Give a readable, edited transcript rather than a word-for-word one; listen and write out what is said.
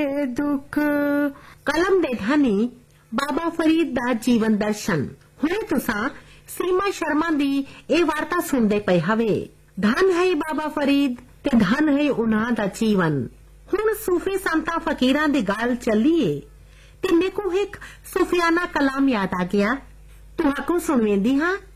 दुख। कलम दे धनी बाबा फरीद दा जीवन दर्शन। हुणे तुसां सीमा शर्मा दी ये वार्ता सुनदे पे हवे। धन है बाबा फरीद ते धन है उन्हां दा जीवन। हुण सूफी संतां फकीरां दी गल चलीए ते मेको एक सूफियाना कलाम याद आ गया। तुहाकू सुणवेंदी हां।